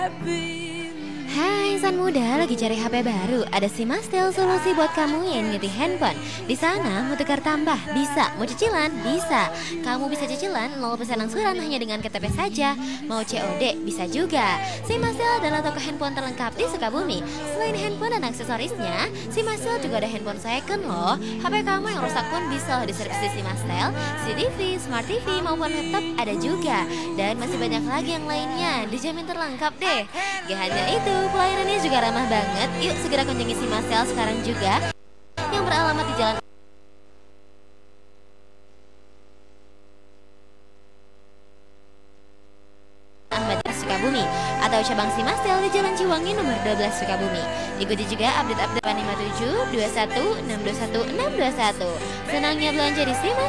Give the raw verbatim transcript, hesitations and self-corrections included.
Hai insan muda, lagi cari H P baru? Ada Simastel, solusi buat kamu yang ngerti handphone. Di sana mau tukar tambah bisa, mau cicilan bisa. Kamu bisa cicilan nol persen angsuran hanya dengan K T P saja. Mau C O D bisa juga. Simastel adalah toko handphone terlengkap di Sukabumi. Selain handphone dan aksesorisnya, Simastel juga ada handphone second loh. H P kamu yang rusak pun bisa diservis di Simastel. C C T V, Smart T V maupun laptop ada juga. Dan masih banyak lagi yang lainnya, dijamin terlengkap deh. Gak hanya itu, pelayanannya juga ramah banget. Yuk segera kunjungi Simastel sekarang juga, yang beralamat di Jalan Ahmad Yani Sukabumi, atau cabang Simastel di Jalan Ciwangi nomor dua belas Sukabumi. Ikuti juga update-update lima tujuh dua satu enam dua satu enam dua satu. Senangnya belanja di Simastel.